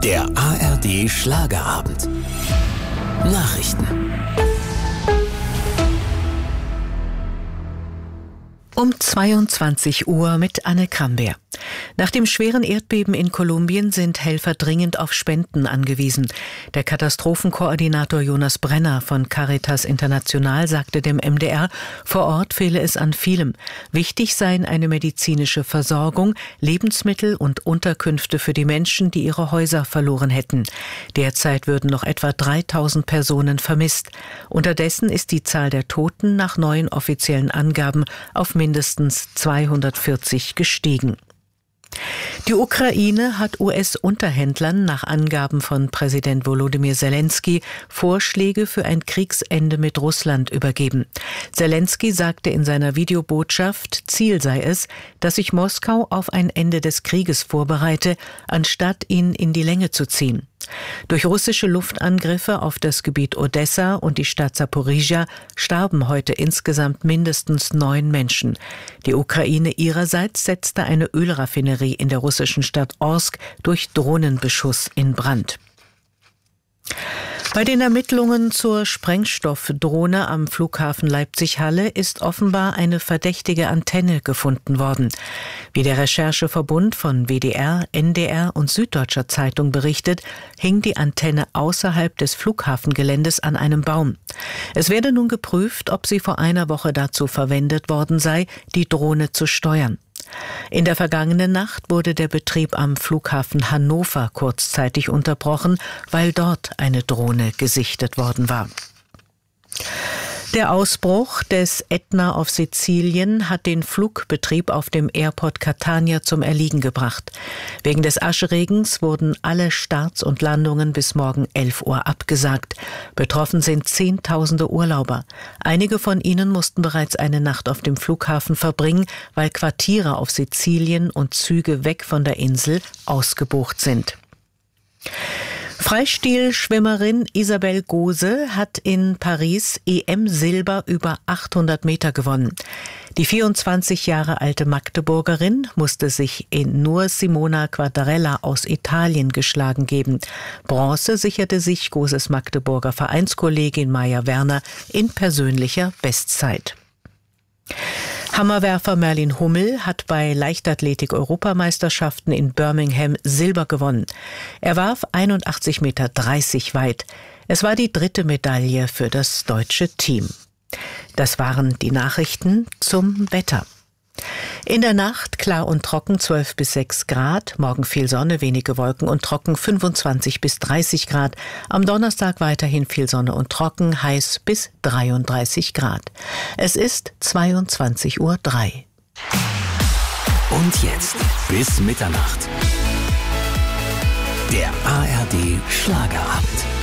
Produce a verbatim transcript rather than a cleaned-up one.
Der A R D Schlagerabend. Nachrichten. Um zweiundzwanzig Uhr mit Anne Krambeer. Nach dem schweren Erdbeben in Kolumbien sind Helfer dringend auf Spenden angewiesen. Der Katastrophenkoordinator Jonas Brenner von Caritas International sagte dem M D R, vor Ort fehle es an vielem. Wichtig seien eine medizinische Versorgung, Lebensmittel und Unterkünfte für die Menschen, die ihre Häuser verloren hätten. Derzeit würden noch etwa dreitausend Personen vermisst. Unterdessen ist die Zahl der Toten nach neuen offiziellen Angaben auf mindestens zweihundertvierzig gestiegen. Die Ukraine hat U S-Unterhändlern nach Angaben von Präsident Volodymyr Zelensky Vorschläge für ein Kriegsende mit Russland übergeben. Zelensky sagte in seiner Videobotschaft, Ziel sei es, dass sich Moskau auf ein Ende des Krieges vorbereite, anstatt ihn in die Länge zu ziehen. Durch russische Luftangriffe auf das Gebiet Odessa und die Stadt Saporizhia starben heute insgesamt mindestens neun Menschen. Die Ukraine ihrerseits setzte eine Ölraffinerie in der russischen Stadt Orsk durch Drohnenbeschuss in Brand. Bei den Ermittlungen zur Sprengstoffdrohne am Flughafen Leipzig-Halle ist offenbar eine verdächtige Antenne gefunden worden. Wie der Rechercheverbund von W D R, N D R und Süddeutscher Zeitung berichtet, hing die Antenne außerhalb des Flughafengeländes an einem Baum. Es werde nun geprüft, ob sie vor einer Woche dazu verwendet worden sei, die Drohne zu steuern. In der vergangenen Nacht wurde der Betrieb am Flughafen Hannover kurzzeitig unterbrochen, weil dort eine Drohne gesichtet worden war. Der Ausbruch des Ätna auf Sizilien hat den Flugbetrieb auf dem Airport Catania zum Erliegen gebracht. Wegen des Aschregens wurden alle Starts und Landungen bis morgen elf Uhr abgesagt. Betroffen sind Zehntausende Urlauber. Einige von ihnen mussten bereits eine Nacht auf dem Flughafen verbringen, weil Quartiere auf Sizilien und Züge weg von der Insel ausgebucht sind. Freistilschwimmerin Isabel Gose hat in Paris E M-Silber über achthundert Meter gewonnen. Die vierundzwanzig Jahre alte Magdeburgerin musste sich in nur Simona Quadarella aus Italien geschlagen geben. Bronze sicherte sich Goses Magdeburger Vereinskollegin Maja Werner in persönlicher Bestzeit. Hammerwerfer Merlin Hummel hat bei Leichtathletik-Europameisterschaften in Birmingham Silber gewonnen. Er warf einundachtzig Komma dreißig Meter weit. Es war die dritte Medaille für das deutsche Team. Das waren die Nachrichten zum Wetter. In der Nacht klar und trocken zwölf bis sechs Grad, morgen viel Sonne, wenige Wolken und trocken fünfundzwanzig bis dreißig Grad. Am Donnerstag weiterhin viel Sonne und trocken, heiß bis dreiunddreißig Grad. Es ist zweiundzwanzig Uhr drei. Und jetzt bis Mitternacht. Der A R D Schlagerabend.